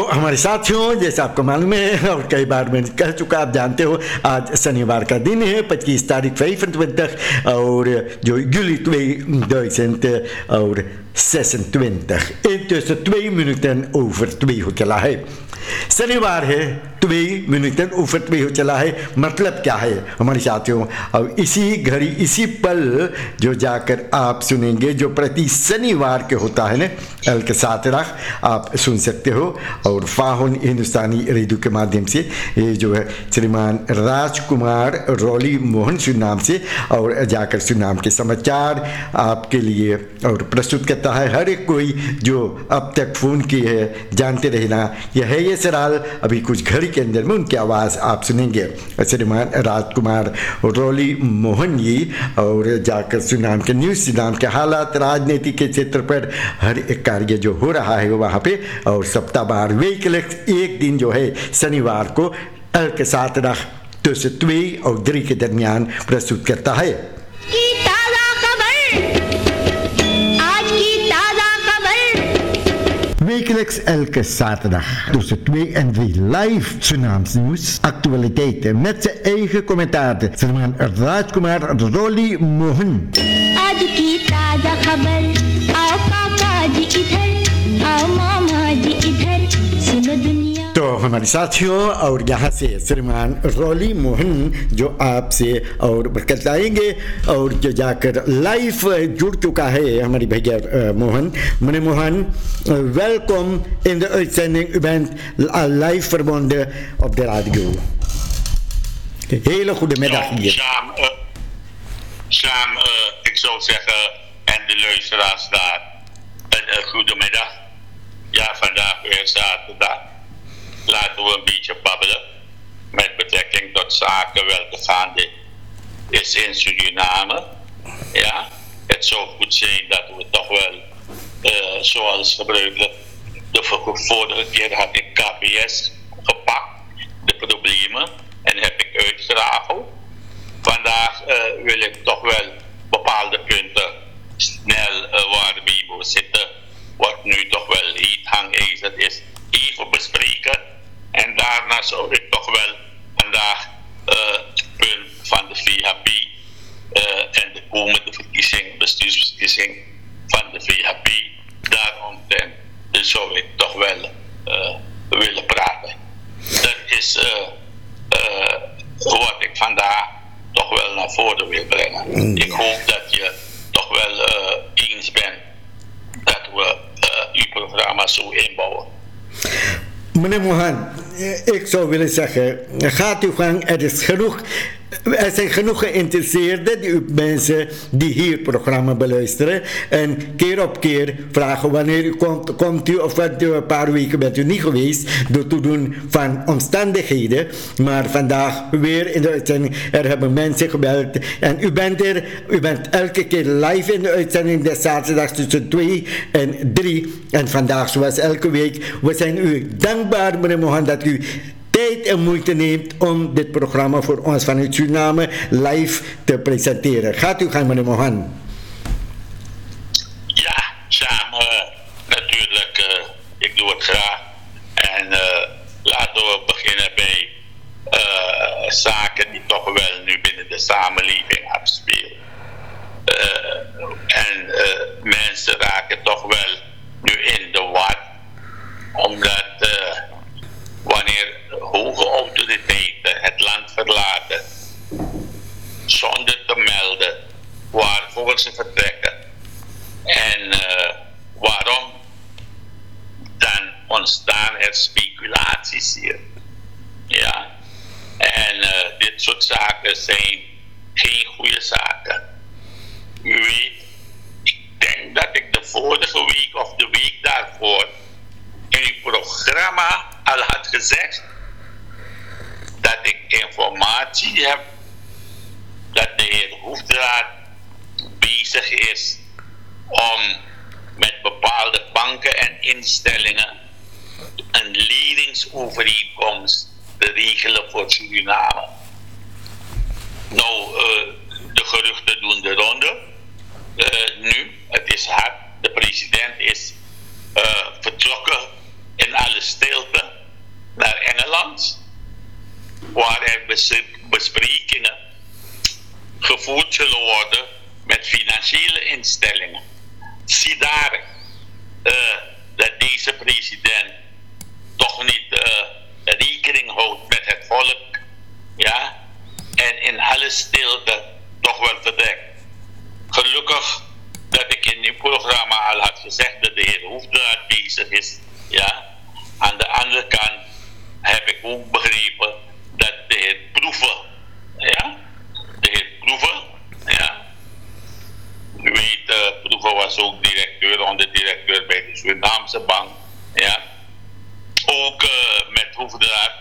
हमारे साथियों, जैसे आपको मालूम है और कई बार मैंने कह चुका, आप जानते हो, आज शनिवार का दिन है, 25 तारीख 25 और जो jullie 2026 intussen 2 minuten over 2 हो चला है। शनिवार है, 2 minuten over 2 हो चला है। मतलब क्या है हमारे साथियों? अब इसी घड़ी इसी पल जो जाकर आप सुनेंगे, जो प्रति शनिवार के होता है ना, एल के साथ रख आप सुन सकते हो। और फाहुन हिंदुस्तानी रेडियो के माध्यम से ये जो है श्रीमान राजकुमार रॉली मोहन सुनाम से, और जाकर सुनाम के समाचार आपके लिए और प्रस्तुत करता है। हर एक कोई जो अब तक फ़ोन की है जानते रहना, यह है ये सराल। अभी कुछ घड़ी के अंदर में उनकी आवाज़ आप सुनेंगे, श्रीमान राजकुमार रॉली मोहन जी। और जाकर सुनाम के न्यूज़, सुनाम के हालात, राजनीति के क्षेत्र पर हर एक कार्य जो हो रहा है वहाँ पे। और सप्ताहवार वीकलेक्स एक दिन जो है शनिवार को एल के साथ रख तुझसे 2 और 3 के दरमियान प्रस्तुत करता है। Wekelijks elke zaterdag tussen 2 en 3 live Surinaams nieuws, actualiteiten met zijn eigen commentaar. Salman Rajkumar Roli Mohan. आज की ताजा खबर, आओ काका जी इधर, आओ मामा जी इधर, सुनो दुनिया। तो हमारे साथियों, और यहाँ से श्रीमान रॉली मोहन जो आपसे और बताएंगे, और जो जाकर लाइव जुड़ चुका है हमारी भैया Mohan. meneer Mohan, welkom in de uitzending. U bent live verbonden op de radio. Hele goede middag hier. Saam, ik zou zeggen, en de luisteraars daar, een goede middag. Ja, vandaag weer zaterdag. Laten we een beetje babbelen met betrekking tot zaken welke gaande is in Suriname. Ja, het zou goed zijn dat we toch wel, zoals gebruikelijk, de vorige keer had ik KPS gepakt, de problemen, en heb ik uitgerafeld. Vandaag wil ik toch wel bepaalde punten snel waar we hiervoor zitten, wat nu toch wel heet hangijzer is, even bespreken. En daarna zou ik toch wel vandaag het punt van de VHP en de komende verkiezing, bestuursverkiezing van de VHP, daaromtrent zou ik toch wel willen praten. Dat is wat ik vandaag toch wel naar voren wil brengen. Ik hoop dat je toch wel eens bent dat we uw programma zo inbouwen. Meneer Mohan, ik zou willen zeggen, gaat uw gang, er zijn genoeg geïnteresseerden, mensen die hier het programma beluisteren. En keer op keer vragen wanneer u komt u, of een paar weken bent u niet geweest, door toedoen van omstandigheden. Maar vandaag weer in de uitzending, er hebben mensen gebeld. En u bent elke keer live in de uitzending, de zaterdag tussen 2 en 3. En vandaag, zoals elke week, we zijn u dankbaar, meneer Mohan, dat u tijd en moeite neemt om dit programma voor ons vanuit Suriname live te presenteren. Gaat u gang, meneer Mohan? Ja, Sam, natuurlijk, ik doe het graag. En laten we beginnen bij zaken die toch wel nu binnen de samenleving afspelen. En mensen raken toch wel nu in de war, omdat wanneer hoge autoriteiten het land verlaten zonder te melden waarvoor ze vertrekken en waarom, dan ontstaan er speculaties hier. Ja. En dit soort zaken zijn geen goede zaken. U weet, ik denk dat ik de vorige week of de week daarvoor in uw programma al had gezegd dat ik informatie heb dat de heer Hoefdraad bezig is om met bepaalde banken en instellingen een leningsovereenkomst te regelen voor Suriname. Nou, de geruchten doen de ronde. Nu, het is hard. De president is vertrokken in alle stilte naar Engeland, waar er besprekingen gevoerd zullen worden met financiële instellingen. Zie daar dat deze president toch niet rekening houdt met het volk, ja, en in alle stilte toch wel vertrekt. Gelukkig dat ik in uw programma al had gezegd dat de heer Hoefdraad bezig is, ja. Aan de andere kant heb ik ook begrepen dat de heer Proeven, ja, u weet, Proeven was ook onderdirecteur bij de Surinaamse Bank, ja, ook met Hoefdraad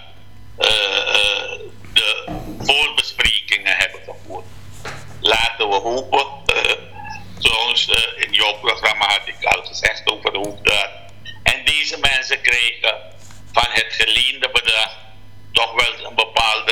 de voorbesprekingen hebben gevoerd. Laten we hopen, zoals in jouw programma had ik al gezegd over de Hoefdraad. En deze mensen kregen van het geleende bedrag toch wel een bepaalde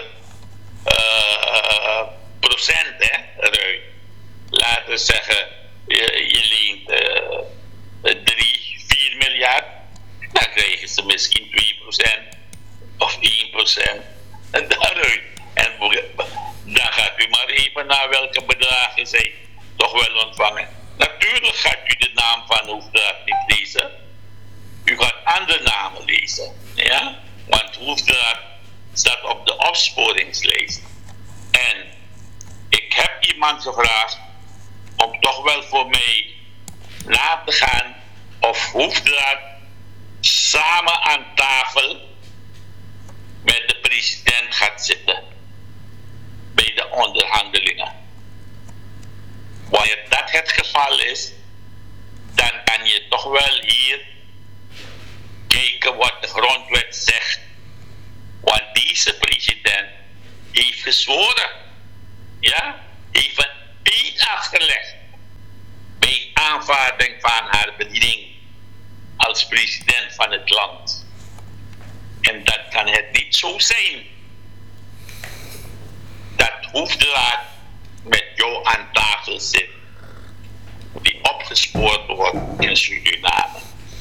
procent eruit. Laten we zeggen, je leent 3-4 miljard, dan krijgen ze misschien 2% of 1% en daaruit. En dan gaat u maar even naar welke bedragen zij toch wel ontvangen. Natuurlijk gaat u de naam van Hoefdraad niet lezen. U gaat andere namen lezen. Ja? Want Hoefdraad staat op de opsporingslijst. En ik heb iemand gevraagd om toch wel voor mij na te gaan of Hoefdraad samen aan tafel met de president gaat zitten bij de onderhandelingen. Wanneer dat het geval is, dan kan je toch wel hier kijken wat de grondwet zegt. Want deze president heeft gezworen, ja, heeft een eed afgelegd bij aanvaarding van haar bediening als president van het land. En dat kan het niet zo zijn dat Hoefdraad met jou aan tafel zit die opgespoord wordt in Suriname.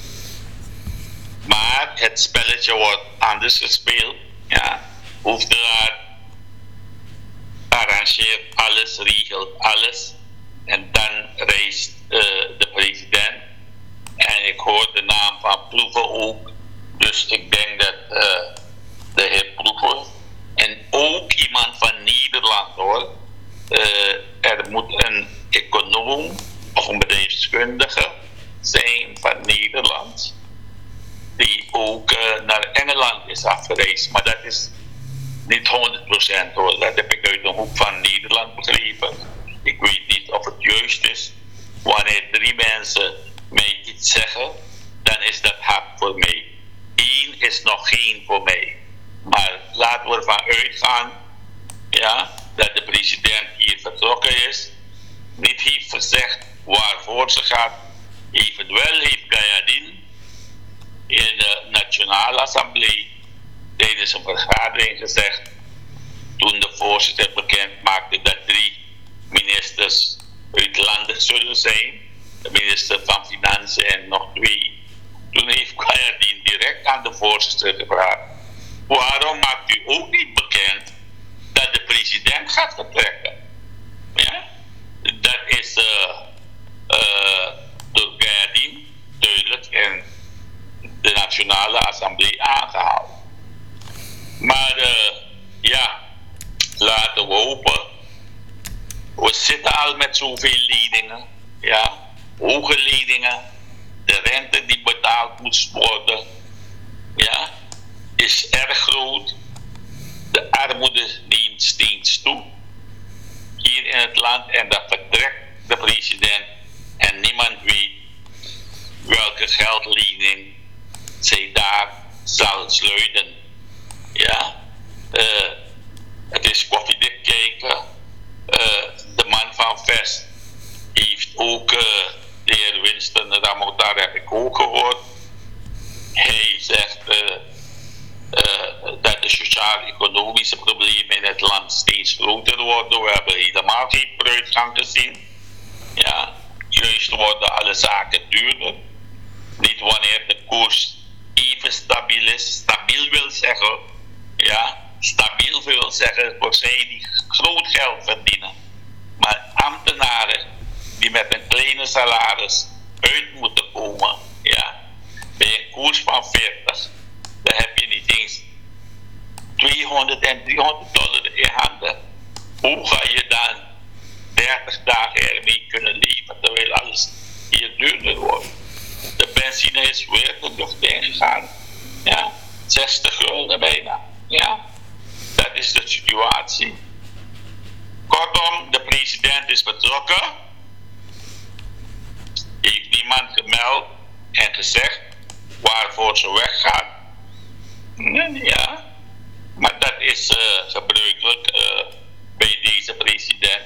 Maar het spelletje wordt anders gespeeld. Ja. Hoefdraad arrangeert alles, regelt alles. En dan reist de president. En ik hoor de naam van Proeven ook. Dus ik denk dat de heer Proeven en ook iemand van Nederland hoor. Er moet een econoom of een bedrijfskundige zijn van Nederland die ook naar Engeland is afgereisd. Maar dat is niet 100% hoor. Dat heb ik uit de hoek van Nederland begrepen. Ik weet niet of het juist is. Wanneer 3 mensen mij iets zeggen, dan is dat hard voor mij. 1 is nog geen voor mij. Maar laten we ervan uitgaan, ja, dat de president hier vertrokken is. Niet heeft gezegd waarvoor ze gaat. Evenwel heeft Gayadin in de Nationale Assemblée tijdens een vergadering gezegd, toen de voorzitter bekend maakte dat 3 ministers uitlandig zullen zijn, de minister van Financiën en nog 2. Toen heeft Gayadin direct aan de voorzitter gevraagd, waarom maakt u ook niet bekend dat de president gaat vertrekken? Ja? Dat is door Gayadin duidelijk in de Nationale Assemblée aangehaald. Maar ja, laten we hopen. We zitten al met zoveel leningen, ja, hoge leningen. De rente die betaald moet worden, ja, is erg groot. De armoede neemt steeds toe hier in het land en dat vertrekt de president en niemand weet welke geldlening zij daar zal sluiten. Ja, het is koffiedik kijken. De man van Vest heeft ook de heer Winston Ramotar, heb ik ook gehoord. Hij zegt dat de sociaal-economische problemen in het land steeds groter worden. We hebben helemaal geen vooruitgang gezien. Ja, juist worden alle zaken duurder. Niet wanneer de koers even leven stabiel wil zeggen, ja, stabiel wil zeggen voor zij die groot geld verdienen. Maar ambtenaren die met een kleine salaris uit moeten komen, ja, bij een koers van 40, dan heb je niet eens $200 en $300 in handen. Hoe ga je dan 30 dagen ermee kunnen leven terwijl alles hier duurder wordt? De benzine is weer de lucht ingegaan. Ja, 60 gulden bijna. Ja, dat is de situatie. Kortom, de president is betrokken. Heeft niemand gemeld en gezegd waarvoor ze weggaat. Ja, maar dat is gebruikelijk bij deze president.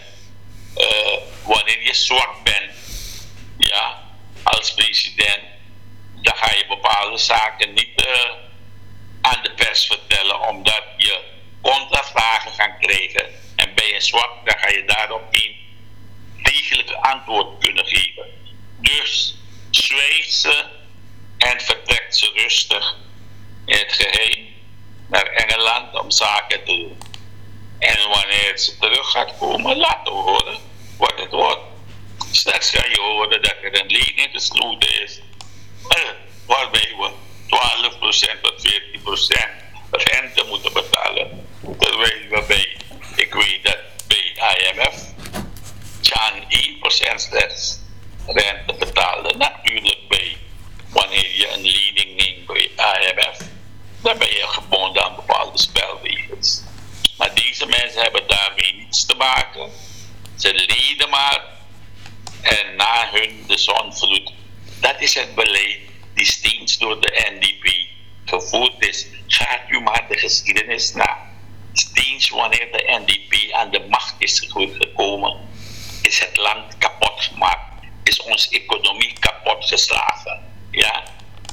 Wanneer je zwak bent, ja, als president, dan ga je bepaalde zaken niet aan de pers vertellen, omdat je contravragen gaat krijgen. En ben je zwak, dan ga je daarop een degelijke antwoord kunnen geven. Dus zwijgt ze en vertrekt ze rustig in het geheim naar Engeland om zaken te doen. En wanneer ze terug gaat komen, laten we horen wat het wordt. Straks ga je horen dat er een lening gesloten is, waarbij we 12% tot 14% rente moeten betalen. Terwijl we bij, ik weet dat bij IMF, Jan 1% slechts rente betaalde. Natuurlijk bij, wanneer je een lening neemt bij IMF, dan ben je gebonden aan bepaalde spelregels. Maar deze mensen hebben daarmee niets te maken. Ze leden maar. En na hun de zonvloed. Dat is het beleid die steeds door de NDP gevoerd is. Gaat u maar de geschiedenis na. Steeds wanneer de NDP aan de macht is gekomen, is het land kapot gemaakt. Is onze economie kapot geslagen. Ja?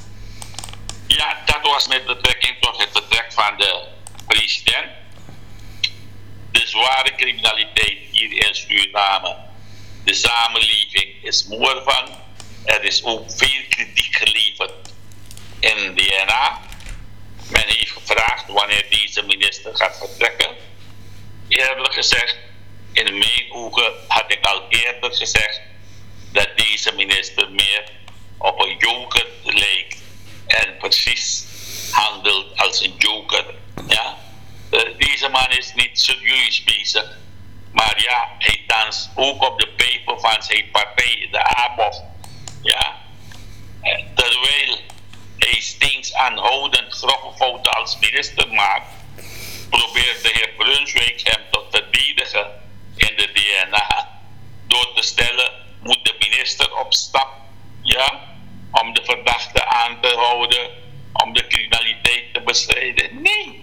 Ja, dat was met betrekking tot het vertrek van de president. De zware criminaliteit hier in Suriname. De samenleving is moe van. Er is ook veel kritiek geleverd in DNA. Men heeft gevraagd wanneer deze minister gaat vertrekken. Eerlijk gezegd, in mijn ogen had ik al eerder gezegd dat deze minister meer op een joker lijkt en precies handelt als een joker. Ja? Deze man is niet serieus bezig. Maar ja, hij danst ook op de pijpen van zijn partij, de ABOF. Ja? Terwijl hij steeds aanhoudend grove fouten als minister maakt, probeert de heer Brunswijk hem te verdedigen in de DNA. Door te stellen, moet de minister op stap, ja, om de verdachte aan te houden, om de criminaliteit te bestrijden. Nee.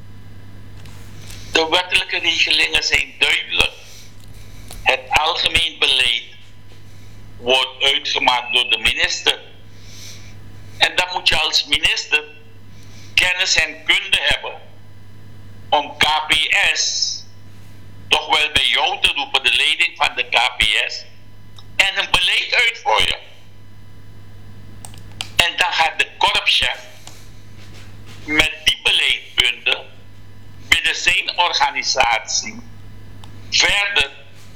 De wettelijke regelingen zijn duidelijk. Het algemeen beleid wordt uitgemaakt door de minister. En dan moet je als minister kennis en kunde hebben om KPS toch wel bij jou te roepen, de leiding van de KPS, en een beleid uit voor je. En dan gaat de korpschef met die beleidpunten binnen zijn organisatie verder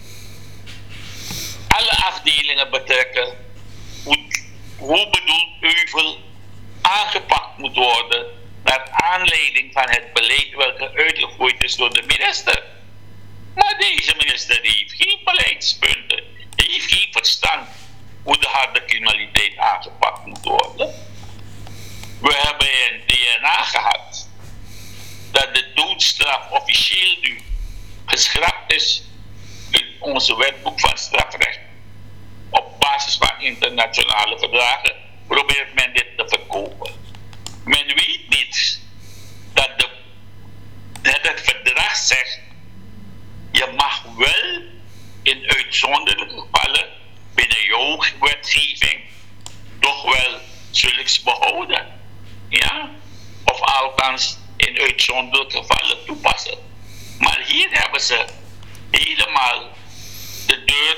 alle afdelingen betrekken hoe bedoeld euvel aangepakt moet worden naar aanleiding van het beleid welke uitgegooid is door de minister. Maar deze minister heeft geen beleidspunten, hij heeft geen verstand hoe de harde criminaliteit aangepakt moet worden. We hebben een DNA gehad dat de doodstraf officieel nu geschrapt is in onze wetboek van strafrecht. Op basis van internationale verdragen probeert men dit te verkopen. Men weet niet dat het verdrag zegt, je mag wel in uitzonderlijke gevallen binnen jouw wetgeving toch wel zulks behouden. Ja? Of althans in uitzonderlijke gevallen toepassen. Maar hier hebben ze helemaal de deur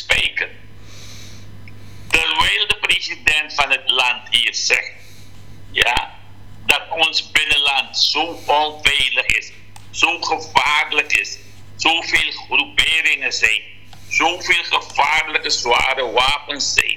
dichtgespijkerd. Terwijl de president van het land hier zegt ja, dat ons binnenland zo onveilig is, zo gevaarlijk is, zoveel groeperingen zijn, zoveel gevaarlijke zware wapens zijn.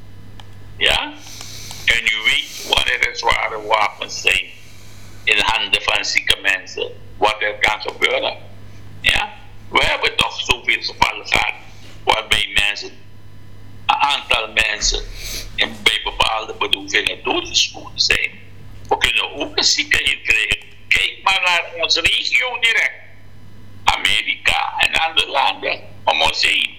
Ja? En u weet wanneer er zware wapens zijn in handen van zieke mensen, wat er kan gebeuren. Ja? We hebben toch zoveel gevallen gehad waarbij mensen, een aantal mensen bij bepaalde bedroevingen doodgeschoten zijn. We kunnen ook een ziekenhuis krijgen. Kijk maar naar onze regio direct. Amerika en andere landen om ons heen.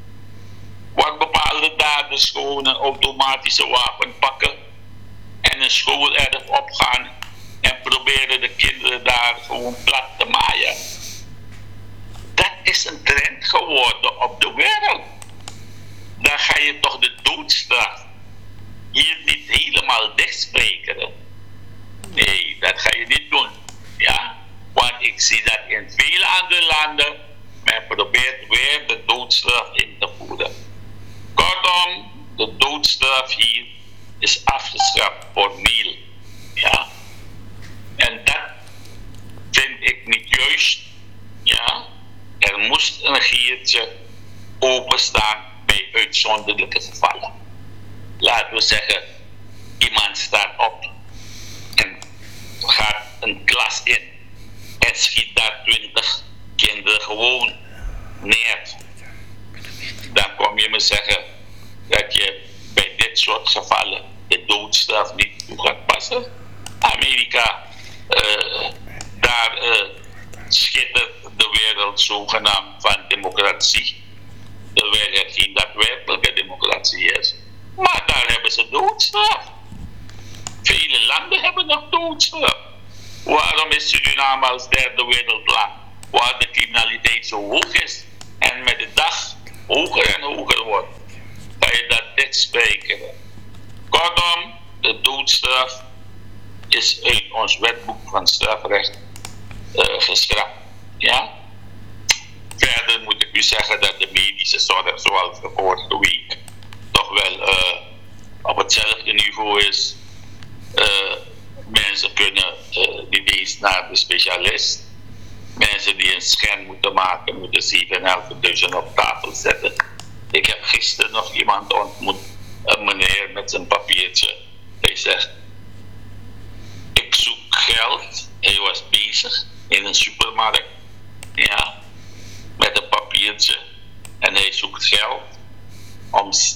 Waar bepaalde daders gewoon een automatische wapen pakken en een schoolerf opgaan en proberen de kinderen daar gewoon plat te maaien. Dat is een trend geworden op de wereld. Dan ga je toch de doodstraf hier niet helemaal dichtspreken. Nee, dat ga je niet doen. Ja? Want ik zie dat in vele andere landen men probeert weer de doodstraf in te voeren. Kortom, de doodstraf hier is afgeschaft formeel. Ja? En dat vind ik niet juist. Ja? Er moest een regeertje openstaan bij uitzonderlijke gevallen. Laten we zeggen, iemand staat op en gaat een klas in en schiet daar 20 kinderen gewoon neer. Dan kom je me zeggen dat je bij dit soort gevallen de doodstraf niet toe gaat passen. Amerika, daar schittert de wereld zogenaamd van democratie, terwijl er geen daadwerkelijke democratie is. Maar daar hebben ze doodstraf. Vele landen hebben nog doodstraf. Waarom is Suriname als derde wereldland, waar de criminaliteit zo hoog is en met de dag hoger en hoger wordt, kan je dat dichtspreken? Kortom, de doodstraf is uit ons wetboek van strafrecht geschrapt. Ja? Verder moet ik u zeggen dat de medische zorg, zoals de vorige week, toch wel op hetzelfde niveau is. Mensen kunnen niet eens naar de specialist. Mensen die een scan moeten maken, moeten 7.500 op tafel zetten. Ik heb gisteren nog iemand ontmoet, een meneer met zijn papiertje. Hij zegt, ik zoek geld. Hij was bezig in een supermarkt, ja, met een papiertje. En hij zoekt geld om 7.500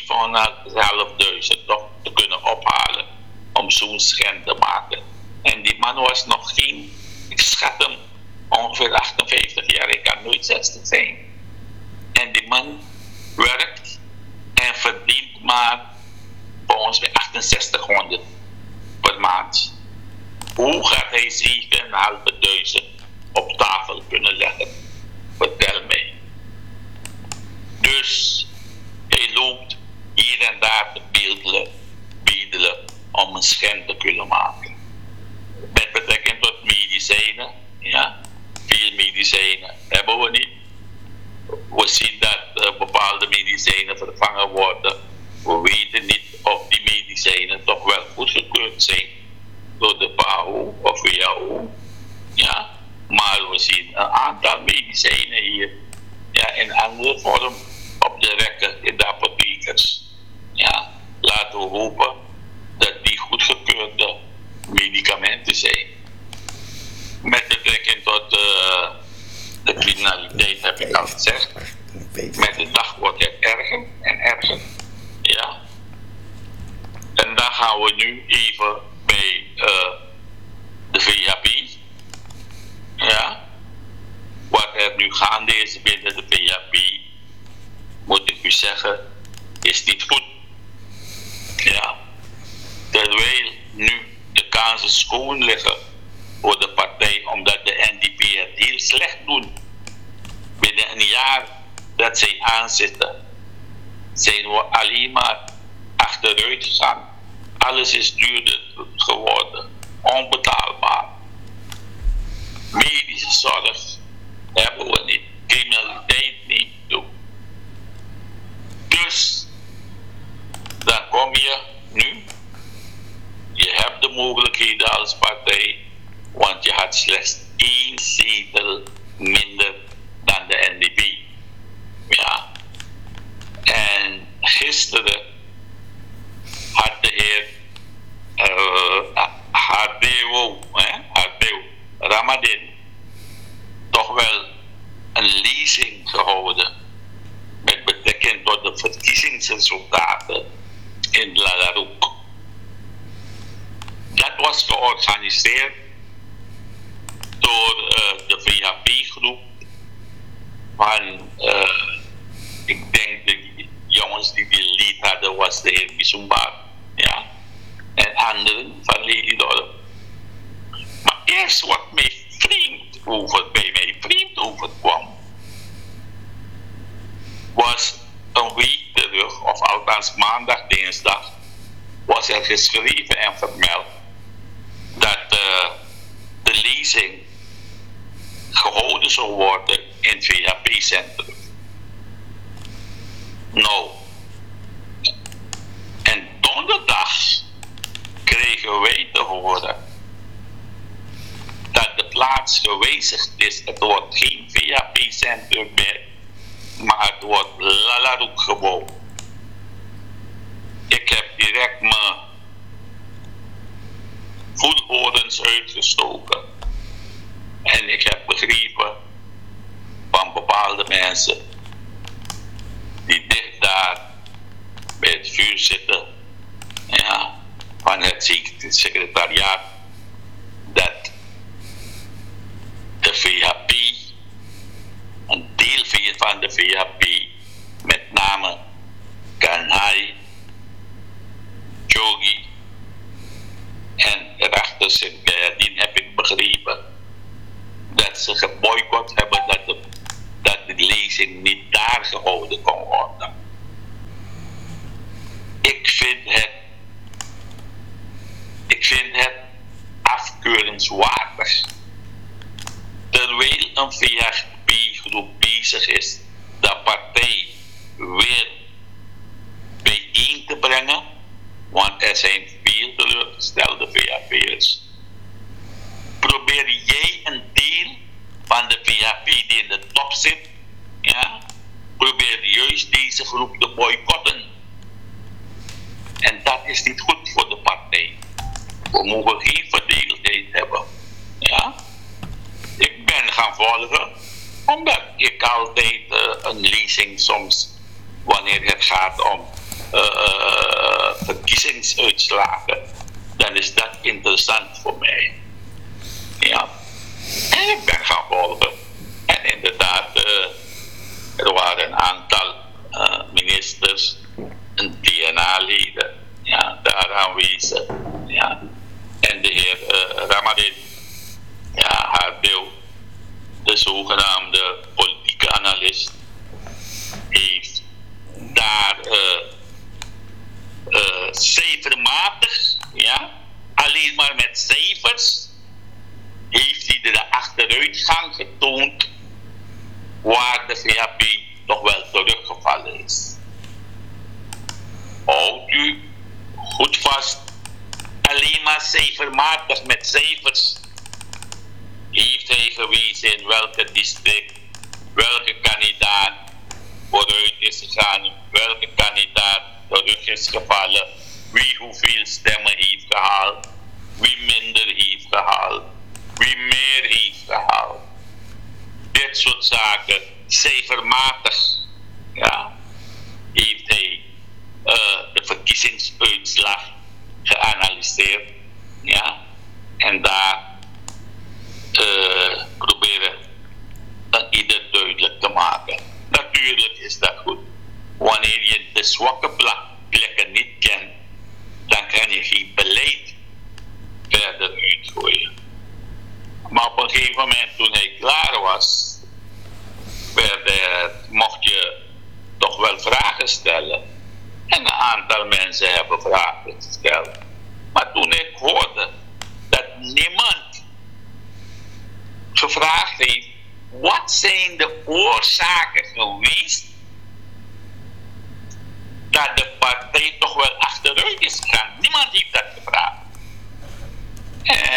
toch te kunnen ophalen om zo'n scan te maken. En die man was nog geen, ik schat hem ongeveer 58 jaar, ik kan nooit 60 zijn. En die man werkt en verdient maar volgens mij 6800 per maand. Hoe gaat hij 7.500 op tafel kunnen leggen? Vertel mij. Dus hij loopt hier en daar te bedelen om een scan te kunnen maken. Met betrekking tot medicijnen, ja, veel medicijnen hebben we niet. We zien dat bepaalde medicijnen vervangen worden. We weten niet of die medicijnen toch wel goedgekeurd zijn door de PAHO of WHO. Ja, maar we zien een aantal medicijnen hier, ja, in andere vorm op de rekken in de apothekers. Ja, laten we hopen dat die goedgekeurde medicamenten zijn. Met betrekking tot de criminaliteit heb ik al gezegd. Met de dag wordt het erger en erger. Ja. En dan gaan we nu even bij de VHP. Ja. Wat er nu gaande is binnen de VHP, moet ik u zeggen, is niet goed. Ja. Terwijl nu de kansen schoon liggen voor de partij, omdat de NDP het heel slecht doen. Binnen een jaar dat zij aanzitten, zijn we alleen maar achteruit gegaan. Alles is duurder geworden, onbetaalbaar. Medische zorg hebben we niet, criminaliteit niet. Dus dan kom je nu, je hebt de mogelijkheden als partij, want je had slechts 1 zetel minder dan de NDP. Ja. En gisteren had de heer Hardew Ramadin toch wel een lezing gehouden met betrekking tot de verkiezingsresultaten in Lalaroek. Dat was georganiseerd door de VHP-groep van, ik denk de jongens die lied hadden was de heer Bisumba, ja, en anderen van Lelydorp. Maar eerst wat bij mij vreemd overkwam, was een week terug, of althans maandag, dinsdag, was er geschreven en vermeld dat de lezing gehouden zou worden in het VHP-centrum. Nou, en donderdag kregen wij te horen dat de plaats gewijzigd is. Het wordt geen VHP-centrum meer, maar het wordt Lalaroek gebouw. Ik heb direct mijn voethodens uitgestoken. En ik heb begrepen van bepaalde mensen die dicht daar bij het vuur zitten, ja, van het secretariaat, dat de VHP, een deel van de VHP, met name Kanhai, Jogi en erachter zit Gayadin, heb ik begrepen dat ze geboycott hebben dat de lezing niet daar gehouden kon worden. Ik vind het afkeurenswaardig. Terwijl een VHP-groep bezig is de partij weer bijeen te brengen, want er zijn veel teleurgestelde VHP'ers. Probeer jij een deel van de VHP die in de top zit, ja, probeer juist deze groep te boycotten. En dat is niet goed voor de partij. We mogen geen verdeeldheid hebben. Ja? Ik ben gaan volgen, omdat ik altijd een lezing soms, wanneer het gaat om verkiezingsuitslagen, dan is dat interessant voor mij. Ja. En ik ben gaan volgen. En inderdaad, er waren een aantal ministers en DNA-leden, ja, daar aanwezig. Ja. En de heer Ramadin, ja, Hardew, de zogenaamde politieke analist, heeft daar cijfermatig, ja, alleen maar met cijfers, heeft hij de achteruitgang getoond waar de VHP toch wel teruggevallen is. Houdt u goed vast, alleen maar cijfermatig met cijfers heeft hij gewezen in welke district, welke kandidaat vooruit is gegaan, welke kandidaat terug is gevallen, wie hoeveel stemmen heeft gehaald, wie minder heeft gehaald, wie meer heeft gehaald. Dit soort zaken, cijfermatig, ja, heeft hij de verkiezingsuitslag geanalyseerd, ja, en daar proberen aan ieder duidelijk te maken. Natuurlijk is dat goed. Wanneer je de zwakke plekken niet kent, dan kan je geen beleid verder uitgooien. Maar op een gegeven moment, toen hij klaar was, mocht je toch wel vragen stellen. En een aantal mensen hebben vragen gesteld. Maar toen ik hoorde dat niemand gevraagd heeft, wat zijn de oorzaken geweest dat de partij toch wel achteruit is gegaan? Niemand heeft dat gevraagd.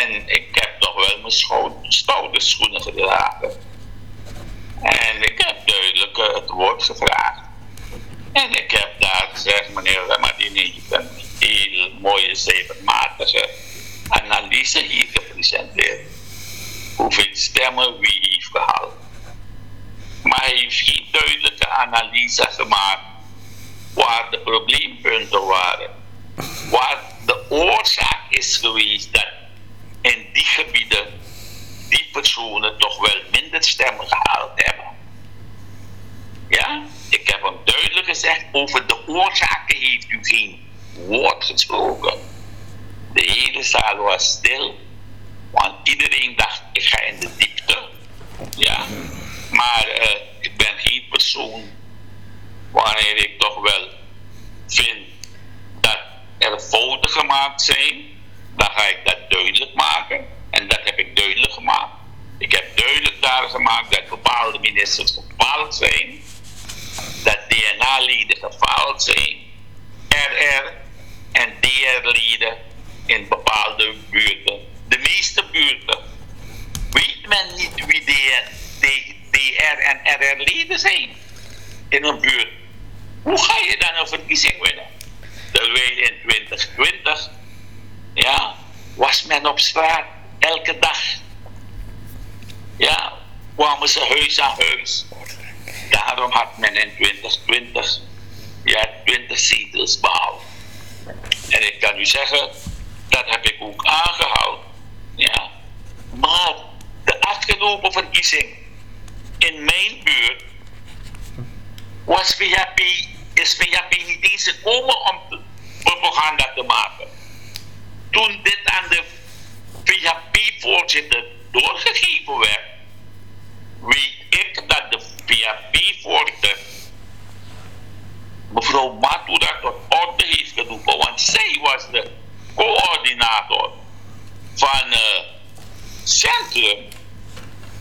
En ik heb toch wel mijn stoute schoenen gedragen. En ik heb duidelijk het woord gevraagd. En ik heb daar gezegd, meneer Ramadini, je hebt een heel mooie, zevenmatige analyse hier gepresenteerd. Hoeveel stemmen wie heeft gehaald. Maar hij heeft geen duidelijke analyse gemaakt waar de probleempunten waren. Waar de oorzaak is geweest dat in die gebieden die personen toch wel minder stemmen gehaald hebben. Ja, ik heb hem duidelijk gezegd, over de oorzaken heeft u geen woord gesproken. De hele zaal was stil, want iedereen dacht, ik ga in de diepte. Ja, maar ik ben geen persoon wanneer ik toch wel vind dat er fouten gemaakt zijn, dan ga ik dat duidelijk maken. En dat heb ik duidelijk gemaakt. Ik heb duidelijk daar gemaakt dat bepaalde ministers gefaald zijn, dat DNA-leden gefaald zijn, RR en DR-leden in bepaalde buurten. De meeste buurten weet men niet wie DR en RR-leden zijn in een buurt. Hoe ga je dan een verkiezing winnen? Terwijl in 2020, ja, was men op straat elke dag. Ja, kwamen ze huis aan huis. Daarom had men in 2020 20 zetels behaald. En ik kan u zeggen, dat heb ik ook aangehouden. Ja. Maar de afgelopen verkiezing in mijn buurt is VHP niet eens gekomen om propaganda te maken. Toen dit aan de VHP-voorzitter doorgegeven werd, weet ik dat de VHP-voorzitter mevrouw Matura tot orde heeft geroepen, want zij was de coördinator van Centrum.